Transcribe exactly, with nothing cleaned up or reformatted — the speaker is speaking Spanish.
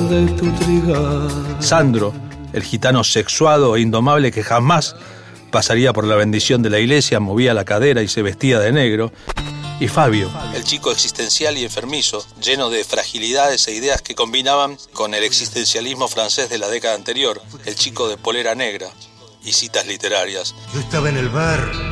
de tu trigal. Sandro, el gitano sexuado e indomable que jamás pasaría por la bendición de la iglesia, movía la cadera y se vestía de negro. Y Fabio, el chico existencial y enfermizo, lleno de fragilidades e ideas que combinaban con el existencialismo francés de la década anterior, el chico de polera negra y citas literarias. Yo estaba en el bar